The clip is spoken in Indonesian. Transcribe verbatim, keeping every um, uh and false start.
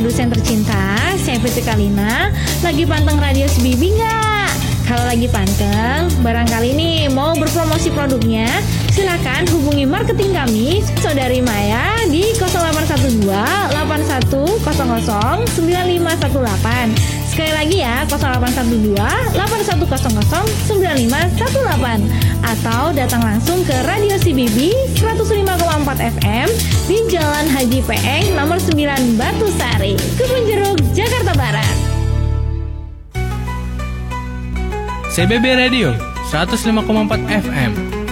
produsen tercinta, saya Fitri Kalina. Lagi panteng radio C B B nggak? Kalau lagi panteng, barangkali nih mau berpromosi produknya, silakan hubungi marketing kami, Saudari Maya di nol delapan satu dua delapan satu nol nol sembilan lima satu delapan. Sekali lagi ya, nol delapan satu dua delapan satu nol nol sembilan lima satu delapan. Atau datang langsung ke Radio C B B seratus lima koma empat F M di Jalan Haji Peeng nomor sembilan Batu Sari, Kebun Jeruk, Jakarta Barat. C B B Radio seratus lima koma empat F M